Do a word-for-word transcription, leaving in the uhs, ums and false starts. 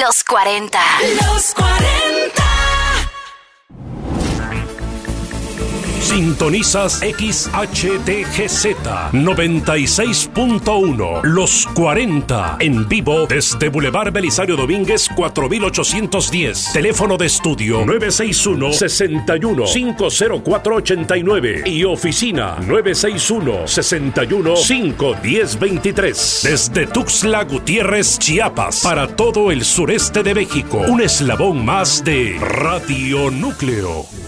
Los cuarenta. Los cuarenta. Sintonizas X H D G Z noventa y seis punto uno. Los cuarenta. En vivo desde Boulevard Belisario Domínguez cuatro mil ochocientos diez. Teléfono de estudio nueve seis uno, seis uno, cinco cero cuatro, ocho nueve. Y oficina nueve seis uno, seis uno, cinco uno cero, dos tres. Desde Tuxtla Gutiérrez, Chiapas. Para todo el sureste de México. Un eslabón más de Radio Núcleo.